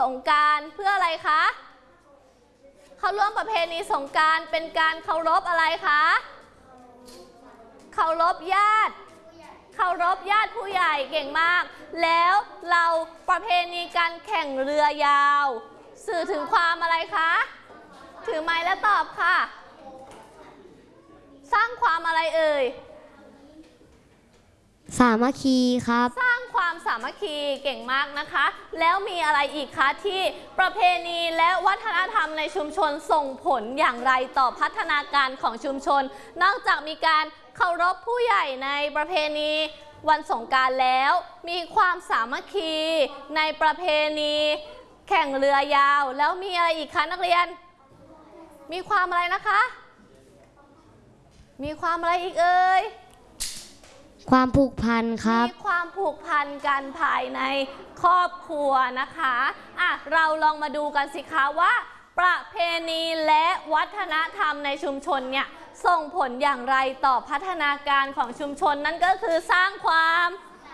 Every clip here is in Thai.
สงกรานต์เพื่ออะไรคะเข้าร่วมประเพณีสงกรานต์เป็นการเคารพอะไรคะเคารพญาติผู้ใหญ่เก่งมากแล้วเราประเพณีการแข่งเรือยาวสื่อถึงความอะไรคะถือไม้แล้วตอบค่ะสร้างความอะไรเอ่ยสามัคคีครับสร้างความสามัคคีเก่งมากนะคะแล้วมีอะไรอีกคะที่ประเพณีและวัฒนธรรมในชุมชนส่งผลอย่างไรต่อพัฒนาการของชุมชนนอกจากมีการเคารพผู้ใหญ่ในประเพณีวันสงกรานต์แล้วมีความสามัคคีในประเพณีแข่งเรือยาวแล้วมีอะไรอีกคะนักเรียนมีความอะไรนะคะมีความอะไรอีกเอ่ยความผูกพันครับมีความผูกพันกันภายในครอบครัวนะคะเราลองมาดูกันสิคะว่าประเพณีและวัฒนธรรมในชุมชนเนี่ยส่งผลอย่างไรต่อพัฒนาการของชุมชนนั่นก็คือสร้างความ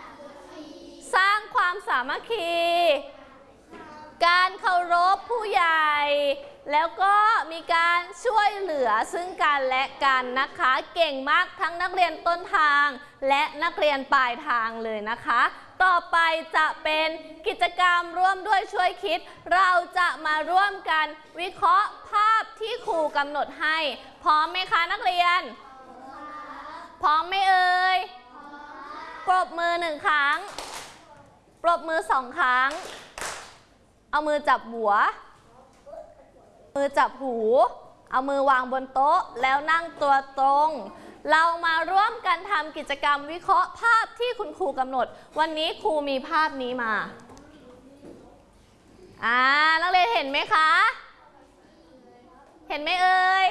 สามัคคีการเคารพผู้ใหญ่แล้วก็มีการช่วยเหลือซึ่งกันและกันนะคะเก่งมากทั้งนักเรียนต้นทางและนักเรียนปลายทางเลยนะคะต่อไปจะเป็นกิจกรรมร่วมด้วยช่วยคิดเราจะมาร่วมกันวิเคราะห์ภาพที่ครูกำหนดให้พร้อมไหมคะนักเรียนพร้อมไหมเอ่ยปรบมือ1ครั้งปรบมือ2ครั้งเอามือจับหัวมือจับหูเอามือวางบนโต๊ะแล้วนั่งตัวตรงเรามาร่วมกันทำกิจกรรมวิเคราะห์ภาพที่คุณครูกำหนดวันนี้ครูมีภาพนี้มานักเรียนเห็นไหมคะเห็นไหมเอ่ย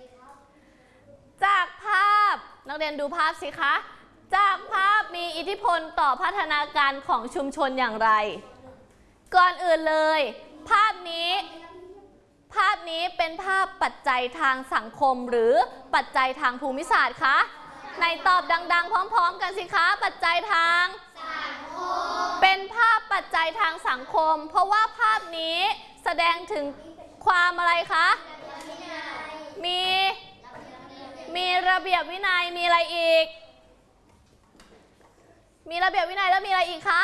จากภาพนักเรียนดูภาพสิคะจากภาพมีอิทธิพลต่อพัฒนาการของชุมชนอย่างไรก่อนอื่นเลยภาพนี้เป็นภาพปัจจัยทางสังคมหรือปัจจัยทางภูมิศาสตร์คะในตอบดังๆพร้อมๆกันสิคะปัจจัยทางสังคมเป็นภาพปัจจัยทางสังคมเพราะว่าภาพนี้แสดงถึงความอะไรคะมีระเบียบวินัยมีอะไรอีกมีระเบียบวินัยแล้วมีอะไรอีกคะ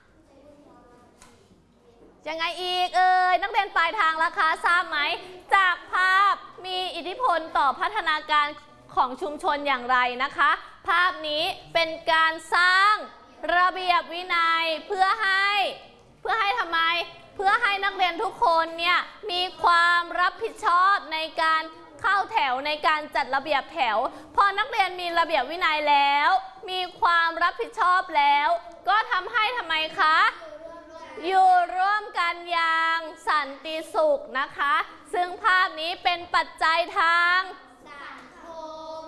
ยังไงอีกนักเรียนปลายทางราคาทราบไหมจากภาพมีอิทธิพลต่อพัฒนาการของชุมชนอย่างไรนะคะภาพนี้เป็นการสร้างระเบียบวินัยเพื่อให้ทำไมเพื่อให้นักเรียนทุกคนเนี่ยมีความรับผิดชอบในการเข้าแถวในการจัดระเบียบแถวพอนักเรียนมีระเบียบวินัยแล้วมีความรับผิดชอบแล้วก็ทำให้ทำไมคะอยู่ร่วมกันอย่างสันติสุขนะคะซึ่งภาพนี้เป็นปัจจัยทางสังคม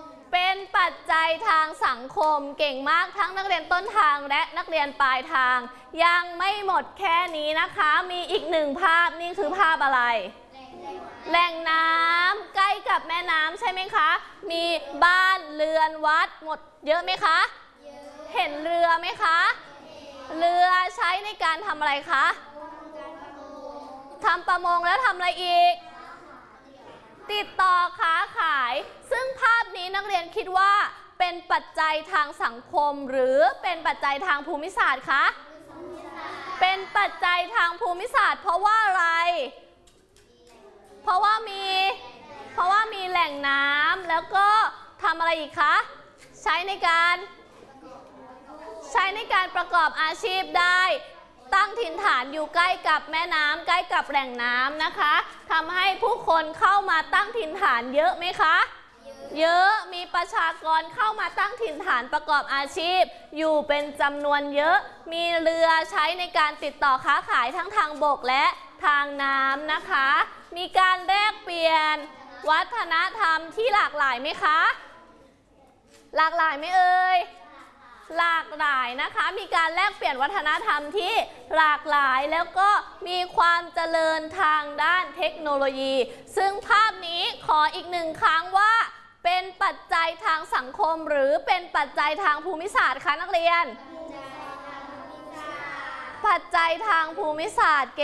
เก่งมากทั้งนักเรียนต้นทางและนักเรียนปลายทางยังไม่หมดแค่นี้นะคะมีอีก1ภาพนี่คือภาพอะไรแหล่งน้ำใกล้กับแม่น้ำใช่ไหมคะมีบ้านเรือนวัดหมดเยอะไหมคะเห็นเรือไหมคะเรือใช้ในการทำอะไรคะทำประมงแล้วทำอะไรอีกติดต่อค้าขายซึ่งภาพนี้นักเรียนคิดว่าเป็นปัจจัยทางสังคมหรือเป็นปัจจัยทางภูมิศาสตร์คะเป็นปัจจัยทางภูมิศาสตร์เพราะว่าอะไรเพราะว่ามีแหล่งน้ำแล้วก็ทำอะไรอีกคะใช้ในการประกอบอาชีพได้ตั้งถิ่นฐานอยู่ใกล้กับแม่น้ำใกล้กับแหล่งน้ำนะคะทำให้ผู้คนเข้ามาตั้งถิ่นฐานเยอะไหมคะเยอะมีประชากรเข้ามาตั้งถิ่นฐานประกอบอาชีพอยู่เป็นจำนวนเยอะมีเรือใช้ในการติดต่อค้าขายทั้งทางบกและทางน้ำนะคะมีการแลกเปลี่ยนวัฒนธรรมที่หลากหลายไหมคะหลากหลายไหมเอ่ยหลากหลายนะคะมีการแลกเปลี่ยนวัฒนธรรมที่หลากหลายแล้วก็มีความเจริญทางด้านเทคโนโลยีซึ่งภาพนี้ขออีก1ครั้งว่าเป็นปัจจัยทางสังคมหรือเป็นปัจจัยทางภูมิศาสตร์คะนักเรียนปัจจัยทางภูมิศาสตร์